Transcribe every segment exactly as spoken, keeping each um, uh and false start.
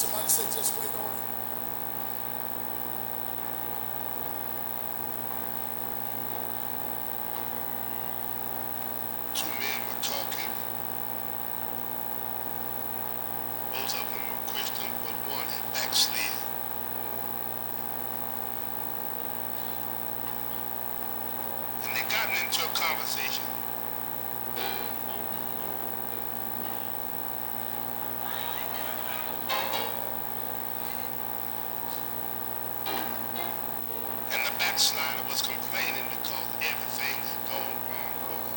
Somebody say, just wait on it. Two men were talking. Both of them were Christians, but one had backslid. And they gotten into a conversation. And the backslider was complaining because everything had gone wrong for him.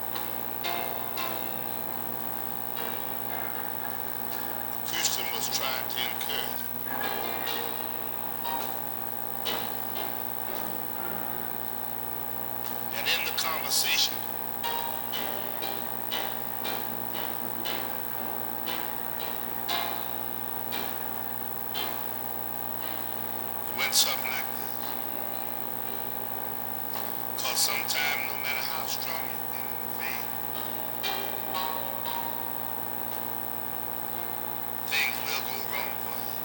The Christian was trying to encourage him. And in the conversation, it went something like this. Because sometimes, no matter how strong you've been in the faith, things will go wrong for you.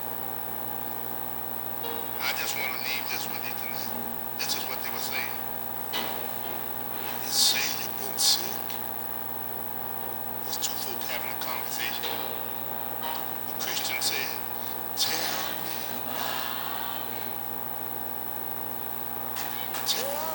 I just want to leave this with you tonight. This is what they were saying. You say you've been sick. There's two folk having a conversation. The Christian said, tell me about it. Tell